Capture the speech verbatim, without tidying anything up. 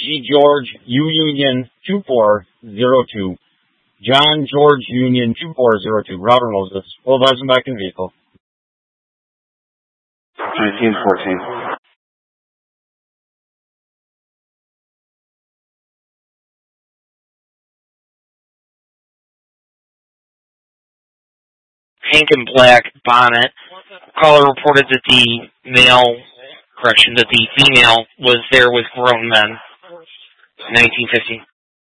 G. George, U Union two four zero two. John George Union two four zero two. Router Moses. Full advised and back in vehicle. nineteen fourteen. Pink and black bonnet. Caller reported that the male, correction, that the female was there with grown men. nineteen fifty.